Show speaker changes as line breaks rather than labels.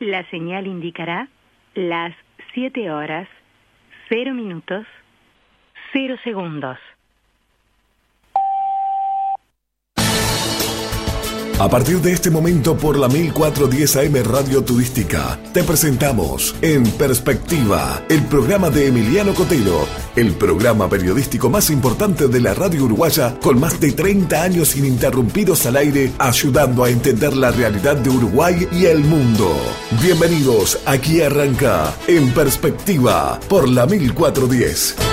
La señal indicará las 7 horas, 0 minutos, 0 segundos.
A partir de este momento, por la 1410 AM Radio Turística, te presentamos En Perspectiva, el programa de Emiliano Cotelo, el programa periodístico más importante de la radio uruguaya, con más de 30 años ininterrumpidos al aire, ayudando a entender la realidad de Uruguay y el mundo. Bienvenidos, aquí arranca En Perspectiva, por la 1410.